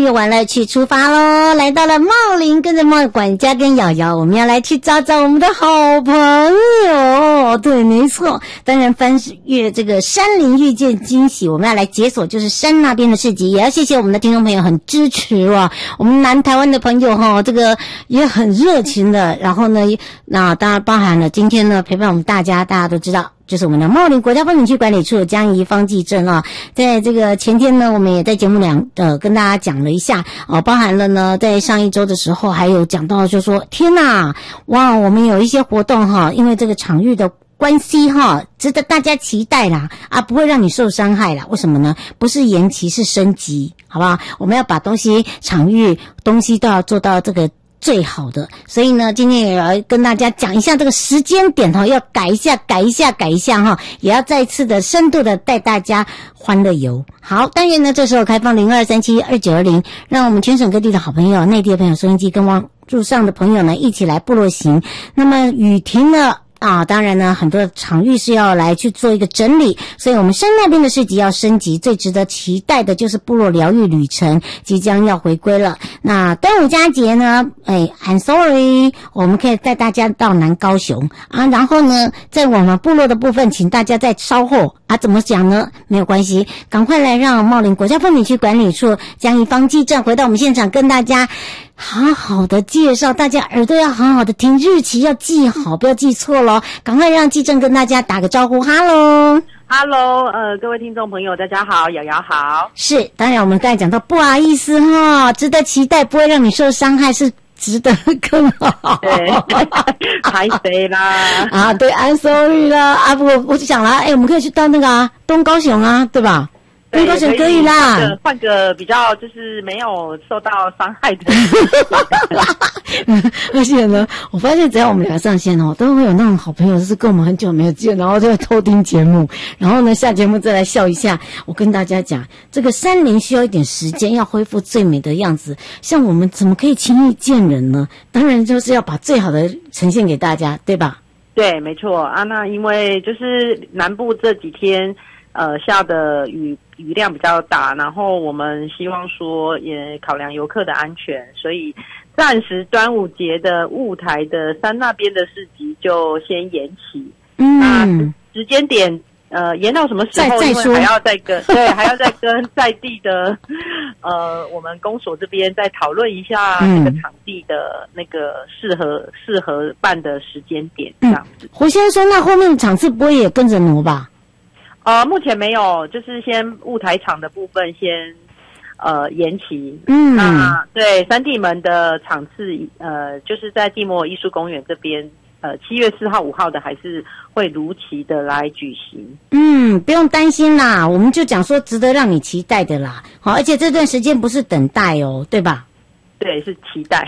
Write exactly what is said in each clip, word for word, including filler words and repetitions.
又玩乐趣出发咯，来到了茂林，跟着茂管家跟瑶瑶，我们要来去找找我们的好朋友。对，没错，当然翻越这个山林遇见惊喜，我们要来解锁就是山那边的市集，也要谢谢我们的听众朋友很支持啊，我们南台湾的朋友哈，这个也很热情的，然后呢，那当然包含了今天呢陪伴我们大家，大家都知道。就是我们的茂林国家风景区管理处江宜方纪正啊，在这个前天呢，我们也在节目两呃跟大家讲了一下哦，包含了呢，在上一周的时候还有讲到，就说天哪，哇，我们有一些活动哈，因为这个场域的关系哈，值得大家期待啦啊，不会让你受伤害啦。为什么呢？不是延期，是升级，好不好？我们要把东西场域东西都要做到这个最好的，所以呢，今天也要跟大家讲一下这个时间点哈，要改一下，改一下，改一下哈，也要再次的深度的带大家欢乐游。好，当然呢，这时候开放零二三七二九二零，让我们全省各地的好朋友、内地的朋友、收音机跟网路上的朋友呢，一起来部落行。那么雨停了。啊，当然呢，很多场域是要来去做一个整理，所以我们山那边的市集要升级，最值得期待的就是部落疗愈旅程即将要回归了。那端午佳节呢，哎 ，I'm sorry， 我们可以带大家到南高雄啊，然后呢，在我们部落的部分，请大家再稍后啊，怎么讲呢？没有关系，赶快来让茂林国家风景区管理处江宜方纪正回到我们现场，跟大家好好的介绍，大家耳朵要好好的听，日期要记好，不要记错咯。赶快让纪正跟大家打个招呼，哈喽。 Hello， 呃，各位听众朋友，大家好，瑶瑶好。 是，当然我们刚才讲到，不好意思哈，值得期待，不会让你受伤害，是值得更好。 对，拍谁啦？ 啊，对 ，I'm sorry 啦。啊，不，我就想了，哎，我们可以去到那个啊，东高雄啊，对吧？东高雄可以啦， 换个换个比较就是没有受到伤害的。 而且呢，我发现只要我们俩上线哦，都会有那种好朋友，就是跟我们很久没有见，然后就会偷听节目，然后呢下节目再来笑一下。我跟大家讲，这个山林需要一点时间，要恢复最美的样子。像我们怎么可以轻易见人呢？当然就是要把最好的呈现给大家，对吧？ 对，没错啊。那因为就是南部这几天呃下的雨雨量比较大，然后我们希望说也考量游客的安全，所以暂时端午节的雾台的山那边的市集就先延期。嗯，那时间点呃延到什么时候？因为还要再跟对，还要再跟在地的呃我们公所这边再讨论一下那个场地的那个适合适合办的时间点这样子。 嗯、胡先生，那后面场次不会也跟着挪吧？ 呃，目前没有，就是先雾台场的部分先呃延期。嗯，那对三地门的场次，呃，就是在地摩尔艺术公园这边，呃，七月四号、五号的还是会如期的来举行。 嗯，不用担心啦，我们就讲说值得让你期待的啦。好，而且这段时间不是等待哦，对吧？ 对，是期待。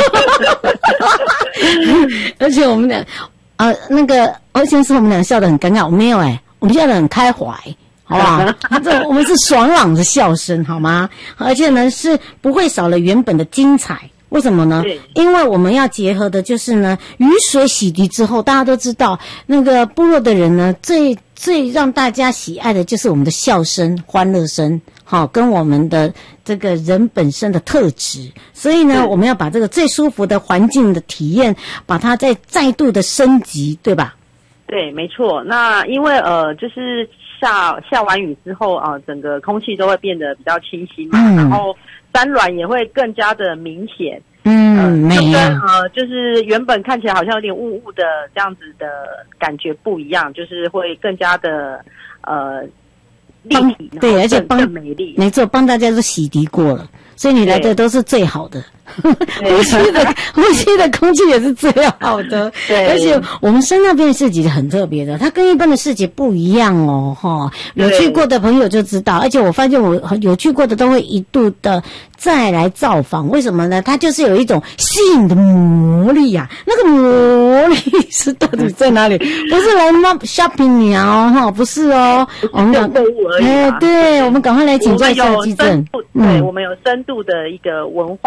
而且我们俩，呃，那个欧先生，我们俩笑得很尴尬，我没有哎、欸。我们笑得很开怀，好不好？这我们是爽朗的笑声，好吗？而且呢，是不会少了原本的精彩。为什么呢？因为我们要结合的就是呢，雨水洗涤之后，大家都知道，那个部落的人呢，最最让大家喜爱的就是我们的笑声、欢乐声，好，跟我们的这个人本身的特质。所以呢，我们要把这个最舒服的环境的体验，把它再再度的升级，对吧？ 对，没错。那因为呃，就是下下完雨之后啊、呃，整个空气都会变得比较清新嘛，嗯、然后山峦也会更加的明显。嗯，呃、没有。呃，就是原本看起来好像有点雾雾的这样子的感觉不一样，就是会更加的呃立体， 对，而且帮更美丽。 没错，帮大家都洗涤过了，所以你来的都是最好的。呼吸的呼吸的空气也是最好的，对。而且我们山那边的市集很特别的，它跟一般的市集不一样哦，哈。有去过的朋友就知道，而且我发现我有去过的都会一度的再来造访，为什么呢？它就是有一种吸引的魔力呀、啊，那个魔力是到底在哪里？不是来 shopping 鸟哈，不是哦，我们讲购物而已、啊。 哎，对，我们赶快来请教一下纪正。 对，我们有深度的一个文化的内。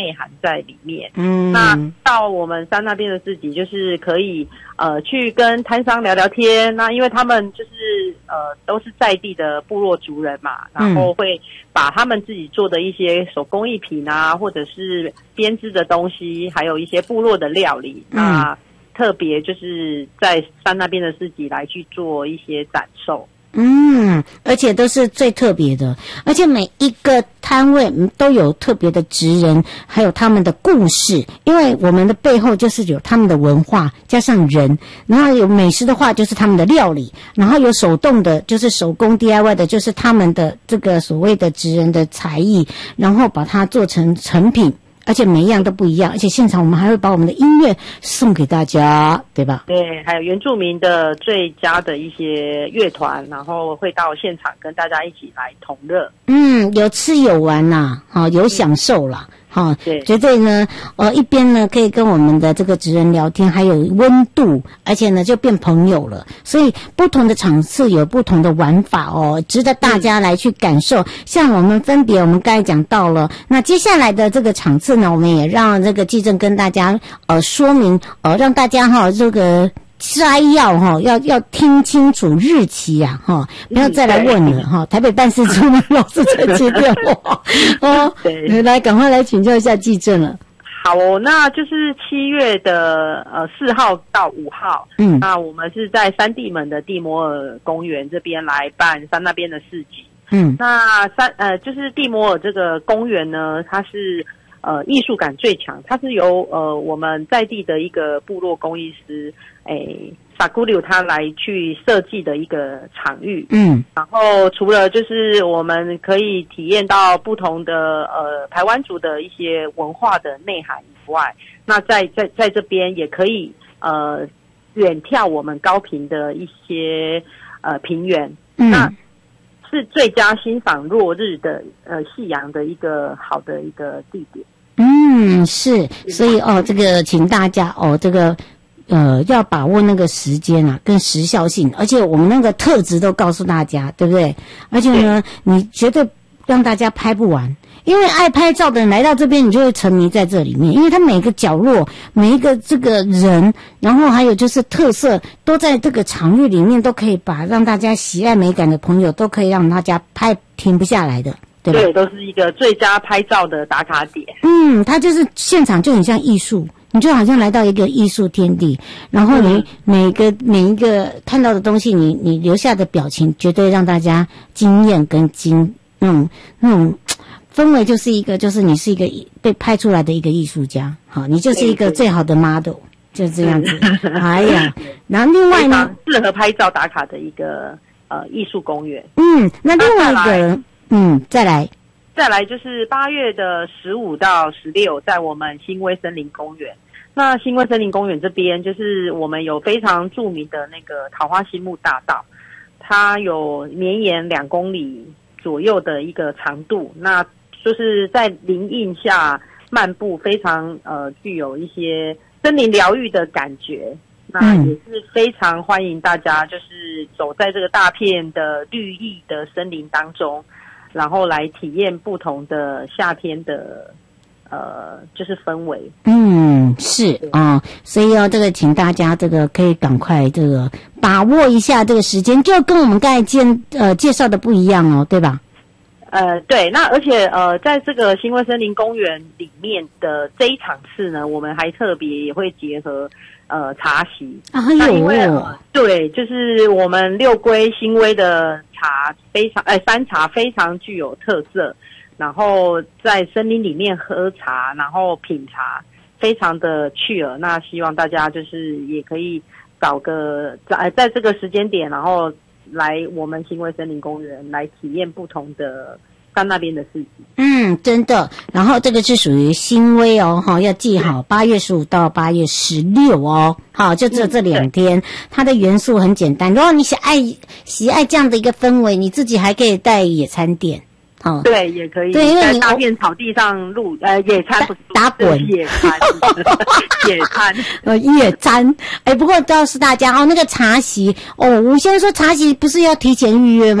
内涵在里面。 嗯， 那到我们山那边的市集，就是可以呃去跟摊商聊聊天。那因为他们就是呃都是在地的部落族人嘛，然后会把他们自己做的一些手工艺品啊，或者是编织的东西，还有一些部落的料理，嗯、那特别就是在山那边的市集来去做一些展售。 嗯，而且都是最特别的，而且每一个摊位都有特别的职人，还有他们的故事。因为我们的背后就是有他们的文化，加上人，然后有美食的话就是他们的料理，然后有手动的，就是手工 D I Y 的，就是他们的这个所谓的职人的才艺，然后把它做成成品。而且每一样都不一样，而且现场我们还会把我们的音乐送给大家，对吧？ 对，还有原住民的最佳的一些乐团，然后会到现场跟大家一起来同乐。 嗯，有吃有玩呐、啊，好、哦、有享受啦。好、哦， 对， 绝对呢，呃，一边呢可以跟我们的这个职人聊天，还有温度，而且呢就变朋友了。所以不同的场次有不同的玩法哦，值得大家来去感受。嗯、像我们分别，我们刚才讲到了，那接下来的这个场次呢，我们也让这个纪政跟大家呃说明，呃，让大家哈、哦、这个。摘要哈，要要听清楚日期呀、啊、哈，不要再来问了哈、嗯。台北办事处呢老是在接电话哦，对，来赶快来请教一下纪政了。 好哦，那就是七月的呃四号到五号，嗯，那我们是在山地门的地摩尔公园这边来办山那边的市集，嗯，那山呃就是地摩尔这个公园呢，它是。呃，艺术感最强，它是由呃我们在地的一个部落工艺师，诶，萨古柳他来去设计的一个场域。嗯，然后除了就是我们可以体验到不同的呃排湾族的一些文化的内涵以外，那在在在这边也可以呃远眺我们高屏的一些呃平原。嗯，那是最佳欣赏落日的呃夕阳的一个好的一个地点。 嗯，是，所以哦，这个请大家哦，这个呃要把握那个时间啊，跟时效性，而且我们那个特质都告诉大家，对不对？而且呢，你绝对让大家拍不完。因为爱拍照的人来到这边，你就会沉迷在这里面，因为它每个角落、每一个这个人，然后还有就是特色，都在这个场域里面，都可以把让大家喜爱美感的朋友，都可以让大家拍停不下来的，对吧？ 对，都是一个最佳拍照的打卡点。 嗯，它就是现场就很像艺术，你就好像来到一个艺术天地，然后你每个、嗯、每一个看到的东西，你你留下的表情，绝对让大家惊艳跟惊那种那种。氛围就是一个，就是你是一个被拍出来的一个艺术家，好，你就是一个最好的 model， 就这样子。哎呀，然后另外呢， 适合拍照打卡的一个呃艺术公园。 嗯，那另外一个，嗯，再来， 再来就是八月的十五到十六，在我们新威森林公园。那新威森林公园这边，就是我们有非常著名的那个桃花心木大道，它有绵延两公里左右的一个长度，那就是在林荫下漫步，非常呃具有一些森林疗愈的感觉。那也是非常欢迎大家，就是走在这个大片的绿意的森林当中，然后来体验不同的夏天的呃就是氛围。 嗯，是啊、哦，所以哦，这个请大家这个可以赶快这个把握一下这个时间，就跟我们刚才介呃介绍的不一样哦，对吧？ 呃，对，那而且呃，在这个新威森林公园里面的这一场次呢，我们还特别也会结合呃茶席啊， 那因为、 呃、对，就是我们六龟新威的茶非常哎山茶非常具有特色，然后在森林里面喝茶，然后品茶，非常的趣耳。那希望大家就是也可以找个在在这个时间点，然后来我们新威森林公园来体验不同的山那边的市集。 嗯，真的。然后这个是属于新威哦，哈，要记好，八月十五到八月十六哦，好，就只有这两天、嗯。它的元素很简单，如果你喜爱喜爱这样的一个氛围，你自己还可以带野餐垫。 哦，对，也可以。 对，因为你在大片草地上露呃野餐不是打滚野餐野餐呃野餐。哎、欸，不过告诉大家哦，那个茶席哦，我先说茶席不是要提前预约吗？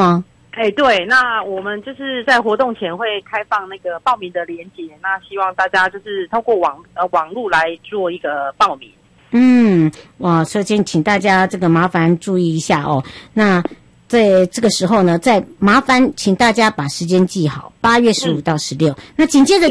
哎，对，那我们就是在活动前会开放那个报名的连结，那希望大家就是通过网呃网络来做一个报名。 嗯，哇，首先请大家这个麻烦注意一下哦。那在这个时候呢，再麻烦请大家把时间记好，八月十五到十六。那紧接着